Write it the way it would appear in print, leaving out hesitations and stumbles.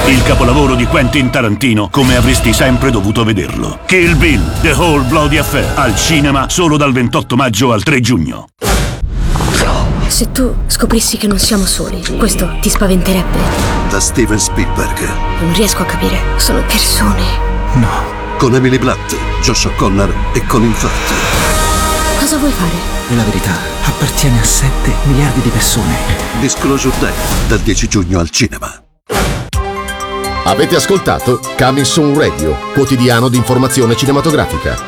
Il capolavoro di Quentin Tarantino come avresti sempre dovuto vederlo. Kill Bill, The Whole Bloody Affair, al cinema solo dal 28 maggio al 3 giugno. Se tu scoprissi che non siamo soli, questo ti spaventerebbe? Da Steven Spielberg. Non riesco a capire. Sono persone. No. Con Emily Blunt, Josh O'Connor e Colin Firth. Cosa vuoi fare? La verità appartiene a 7 miliardi di persone. Disclosure Day, dal 10 giugno al cinema. Avete ascoltato Coming Soon Radio, quotidiano di informazione cinematografica.